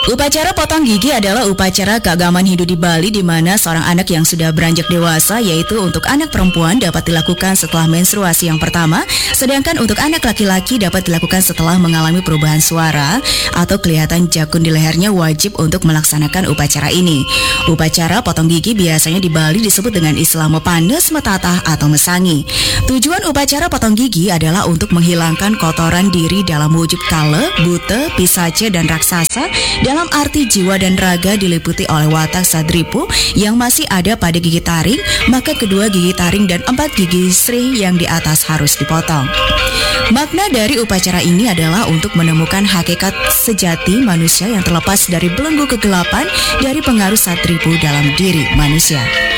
Upacara potong gigi adalah upacara keagamaan Hindu di Bali di mana seorang anak yang sudah beranjak dewasa, yaitu untuk anak perempuan dapat dilakukan setelah menstruasi yang pertama, sedangkan untuk anak laki-laki dapat dilakukan setelah mengalami perubahan suara atau kelihatan jakun di lehernya wajib untuk melaksanakan upacara ini. Upacara potong gigi biasanya di Bali disebut dengan istilah mepanes, metatah, atau mesangi. Tujuan upacara potong gigi adalah untuk menghilangkan kotoran diri dalam wujud kala, buta, pisace, dan raksasa dalam arti jiwa dan raga diliputi oleh watak sadripu yang masih ada pada gigi taring, maka kedua gigi taring dan 4 gigi sri yang di atas harus dipotong. Makna dari upacara ini adalah untuk menemukan hakikat sejati manusia yang terlepas dari belenggu kegelapan dari pengaruh sadripu dalam diri manusia.